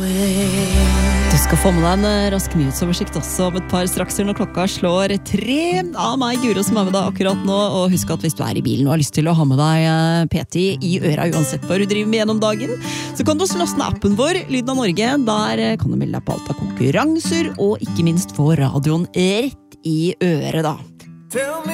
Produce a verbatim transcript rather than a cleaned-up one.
Du skal få med deg en rask nyhetsoversikt også om et par strakser når klokka slår tre av meg, Guro, som er med deg akkurat nå. Og husk at hvis du er i bilen og har lyst til å ha med deg P T i øra uansett hva du driver med gjennom dagen, så kan du også laste ned appen vår, Lyden av Norge. Der kan du melde deg på alt av konkurranser og ikke minst få radioen rett i øret da.